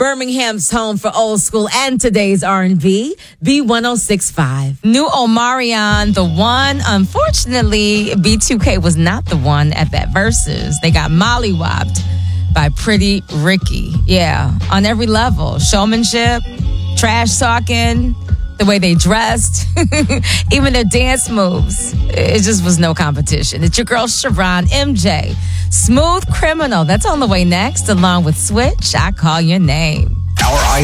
Birmingham's home for old school and today's R&B, B1065. New Omarion, the one. Unfortunately, B2K was not the one at that Versus. They got mollywopped by Pretty Ricky. Yeah, on every level. Showmanship, trash talking, the way they dressed, even their dance moves. It just was no competition. It's your girl, Sharon MJ. Smooth Criminal. That's on the way next, along with Switch. I Call Your Name. Our